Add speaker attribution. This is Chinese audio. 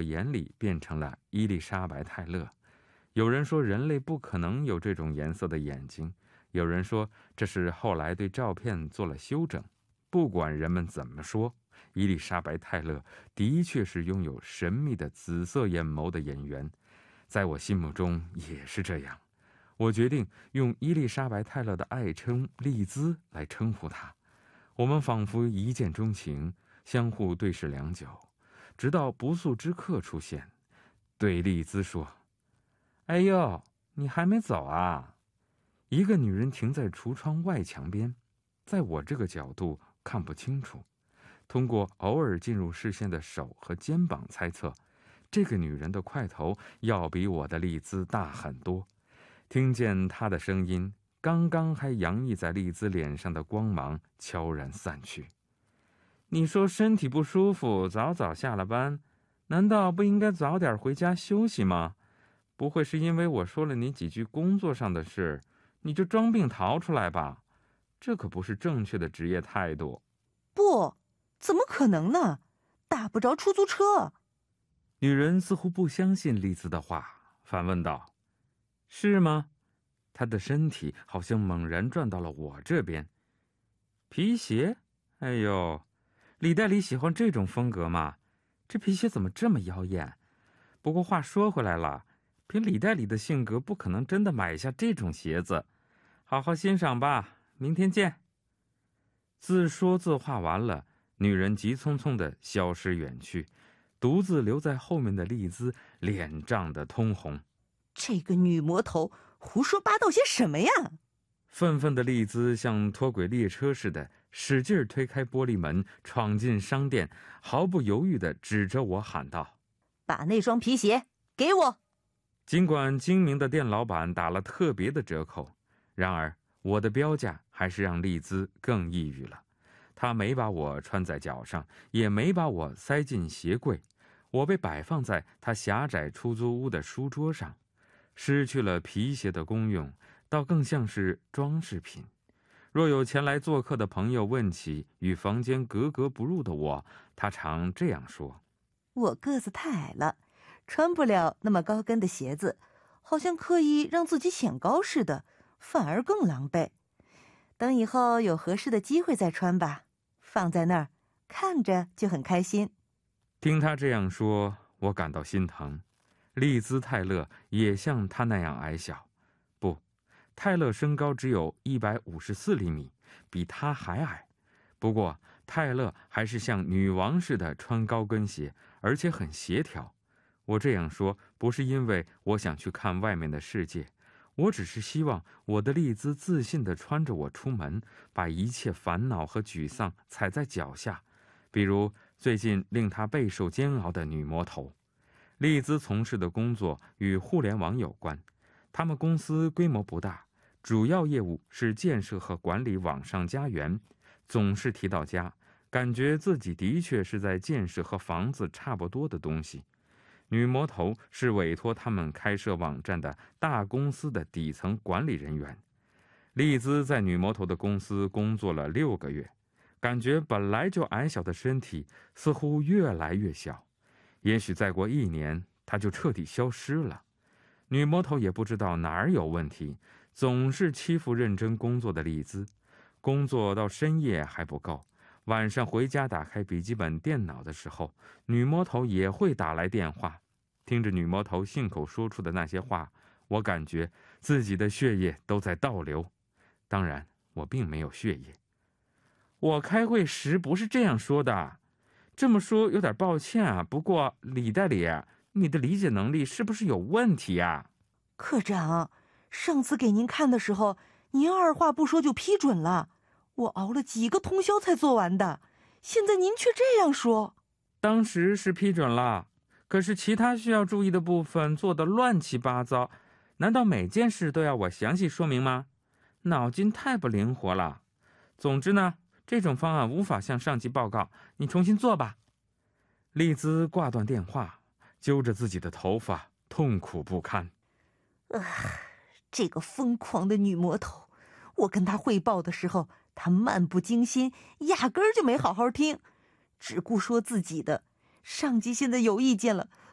Speaker 1: 眼里变成了伊丽莎白·泰勒。有人说人类不可能有这种颜色的眼睛，有人说这是后来对照片做了修整。不管人们怎么说，伊丽莎白·泰勒的确是拥有神秘的紫色眼眸的演员，在我心目中也是这样。我决定用伊丽莎白·泰勒的爱称丽兹来称呼她。我们仿佛一见钟情，相互对视良久，直到不速之客出现，对丽兹说：“哎呦，你还没走啊？”一个女人停在橱窗外墙边，在我这个角度看不清楚，通过偶尔进入视线的手和肩膀猜测，这个女人的块头要比我的丽兹大很多。听见她的声音，刚刚还洋溢在丽兹脸上的光芒悄然散去。你说身体不舒服，早早下了班，难道不应该早点回家休息吗？不会是因为我说了你几句工作上的事，你就装病逃出来吧？这可不是正确的职业态度。
Speaker 2: 不，怎么可能呢？打不着出租车。
Speaker 1: 女人似乎不相信丽兹的话，反问道：“是吗？”她的身体好像猛然转到了我这边。皮鞋？哎呦，李代理喜欢这种风格吗？这皮鞋怎么这么妖艳？不过话说回来了，凭李代理的性格，不可能真的买下这种鞋子。好好欣赏吧，明天见。自说自话完了，女人急匆匆地消失远去，独自留在后面的丽兹脸涨得通红。
Speaker 2: 这个女魔头胡说八道些什么呀？
Speaker 1: 愤愤的丽兹像脱轨列车似的使劲推开玻璃门，闯进商店，毫不犹豫地指着我喊道：“
Speaker 2: 把那双皮鞋给我！”
Speaker 1: 尽管精明的店老板打了特别的折扣，然而我的标价还是让丽兹更抑郁了。她没把我穿在脚上，也没把我塞进鞋柜，我被摆放在她狭窄出租屋的书桌上，失去了皮鞋的功用，倒更像是装饰品。若有前来做客的朋友问起与房间格格不入的我，他常这样说：“
Speaker 2: 我个子太矮了，穿不了那么高跟的鞋子，好像刻意让自己显高似的，反而更狼狈。等以后有合适的机会再穿吧，放在那儿看着就很开心。”
Speaker 1: 听他这样说，我感到心疼。丽兹·泰勒也像他那样矮小，不，泰勒身高只有154厘米，比他还矮。不过泰勒还是像女王似的穿高跟鞋，而且很协调。我这样说不是因为我想去看外面的世界，我只是希望我的丽兹自信地穿着我出门，把一切烦恼和沮丧踩在脚下，比如最近令她备受煎熬的女魔头。丽兹从事的工作与互联网有关，他们公司规模不大，主要业务是建设和管理网上家园，总是提到家，感觉自己的确是在建设和房子差不多的东西。女魔头是委托他们开设网站的大公司的底层管理人员。丽兹在女魔头的公司工作了6个月，感觉本来就矮小的身体似乎越来越小。也许再过1年，她就彻底消失了。女魔头也不知道哪儿有问题，总是欺负认真工作的丽兹。工作到深夜还不够，晚上回家打开笔记本电脑的时候，女魔头也会打来电话。听着女魔头信口说出的那些话，我感觉自己的血液都在倒流。当然，我并没有血液。我开会时不是这样说的。这么说有点抱歉啊，不过李代理，你的理解能力是不是有问题啊？
Speaker 2: 科长，上次给您看的时候，您二话不说就批准了，我熬了几个通宵才做完的，现在您却这样说。
Speaker 1: 当时是批准了，可是其他需要注意的部分做得乱七八糟，难道每件事都要我详细说明吗？脑筋太不灵活了。总之呢，这种方案无法向上级报告，你重新做吧。丽兹挂断电话，揪着自己的头发，痛苦不堪。
Speaker 2: 这个疯狂的女魔头，我跟她汇报的时候，她漫不经心，压根儿就没好好听，只顾说自己的。上级现在有意见了，